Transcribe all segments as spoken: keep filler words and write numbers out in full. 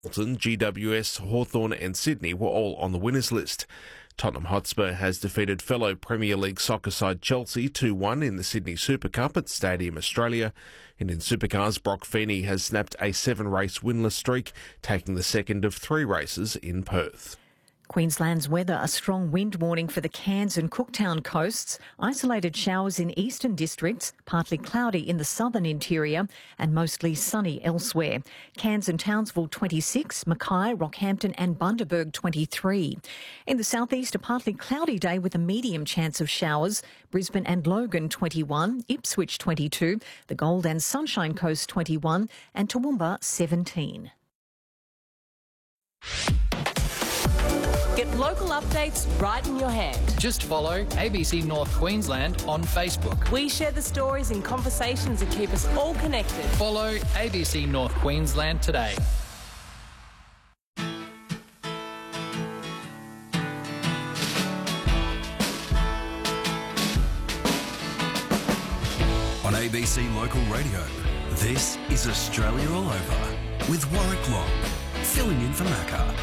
Hamilton, G W S, Hawthorn and Sydney were all on the winners list. Tottenham Hotspur has defeated fellow Premier League soccer side Chelsea two one in the Sydney Super Cup at Stadium Australia. And in Supercars, Brock Feeney has snapped a seven-race winless streak, taking the second of three races in Perth. Queensland's weather, a strong wind warning for the Cairns and Cooktown coasts, isolated showers in eastern districts, partly cloudy in the southern interior and mostly sunny elsewhere. Cairns and Townsville twenty-six, Mackay, Rockhampton and Bundaberg twenty-three. In the southeast, a partly cloudy day with a medium chance of showers. Brisbane and Logan twenty-one, Ipswich twenty-two, the Gold and Sunshine Coast twenty-one and Toowoomba seventeen. Get local updates right in your hand. Just follow A B C North Queensland on Facebook. We share the stories and conversations that keep us all connected. Follow A B C North Queensland today. On A B C Local Radio, this is Australia All Over with Warwick Long, filling in for Macca.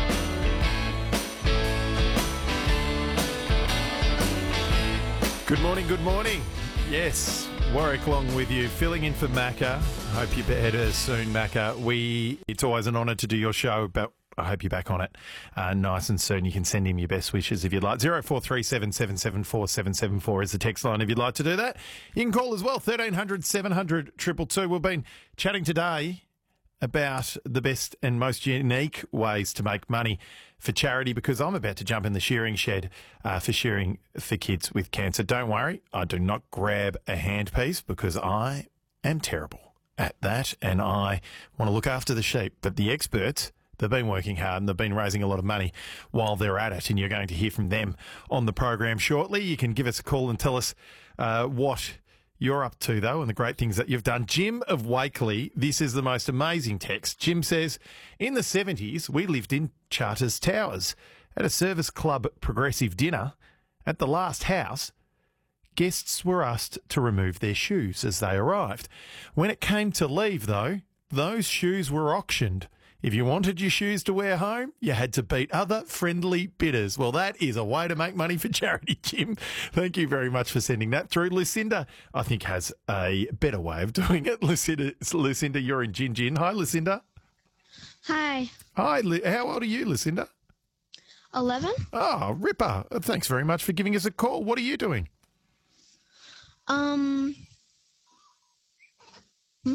Good morning, good morning. Yes, Warwick Long with you, filling in for Macca. Hope you're better soon, Macca. We, it's always an honour to do your show, but I hope you're back on it uh, nice and soon. You can send him your best wishes if you'd like. zero four three seven seven seven four seven seven four is the text line if you'd like to do that. You can call as well, thirteen hundred seven hundred two two two. We've been chatting today about the best and most unique ways to make money for charity, because I'm about to jump in the shearing shed uh, for shearing for kids with cancer. Don't worry, I do not grab a handpiece because I am terrible at that and I want to look after the sheep. But the experts, they've been working hard and they've been raising a lot of money while they're at it, and you're going to hear from them on the program shortly. You can give us a call and tell us uh, what you're up to, though, and the great things that you've done. Jim of Wakeley, this is the most amazing text. Jim says, in the seventies, we lived in Charters Towers. At a service club progressive dinner, at the last house, guests were asked to remove their shoes as they arrived. When it came to leave, though, those shoes were auctioned. If you wanted your shoes to wear home, you had to beat other friendly bidders. Well, that is a way to make money for charity, Jim. Thank you very much for sending that through. Lucinda, I think, has a better way of doing it. Lucinda, Lucinda, you're in Gin Gin. Hi, Lucinda. Hi. Hi, how old are you, Lucinda? eleven. Oh, ripper. Thanks very much for giving us a call. What are you doing? Um... Hmm?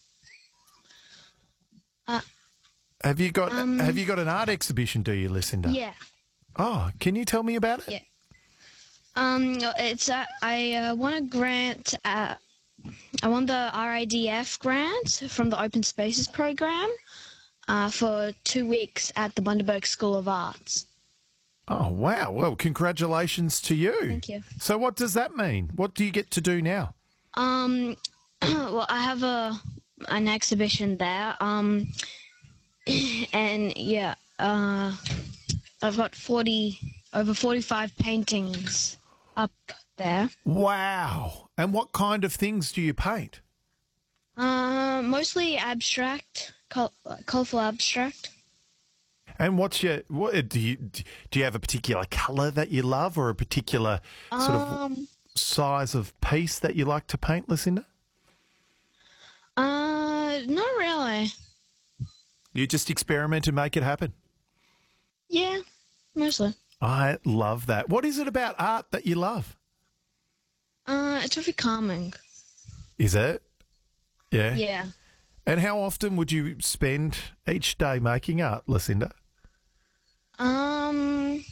Uh... Have you got Um, Have you got an art exhibition, do you, Lucinda? Yeah. Oh, can you tell me about it? Yeah. Um, it's uh, I uh, won a grant. Uh, I won the R I D F grant from the Open Spaces program uh, for two weeks at the Bundaberg School of Arts. Oh, wow. Well, congratulations to you. Thank you. So what does that mean? What do you get to do now? Um, well, I have a an exhibition there. Um. And yeah, uh, I've got forty over forty-five paintings up there. Wow! And what kind of things do you paint? Uh, mostly abstract, col- colourful abstract. And what's your what do you do? You have a particular colour that you love, or a particular sort Um, of size of piece that you like to paint, Lucinda? Uh, not really. You just experiment and make it happen. Yeah, mostly. I love that. What is it about art that you love? Uh, it's very calming. Is it? Yeah. Yeah. And how often would you spend each day making art, Lucinda? Um,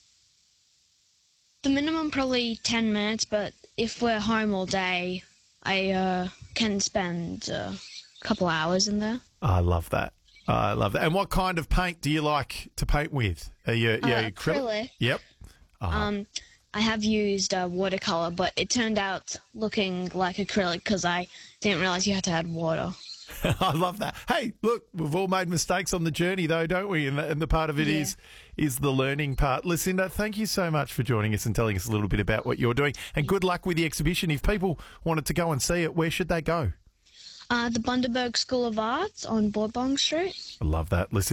the minimum probably ten minutes, but if we're home all day, I uh can spend uh, a couple hours in there. I love that. I love that. And what kind of paint do you like to paint with? Are you, Uh, yeah, acrylic. Yep. Uh-huh. Um, I have used uh, watercolor, but it turned out looking like acrylic because I didn't realize you had to add water. I love that. Hey, look, we've all made mistakes on the journey, though, don't we? And the, and the part of it Yeah. is is the learning part. Lucinda, thank you so much for joining us and telling us a little bit about what you're doing. And good luck with the exhibition. If people wanted to go and see it, where should they go? Uh, the Bundaberg School of Arts on Borbong Street. I love that. Listen.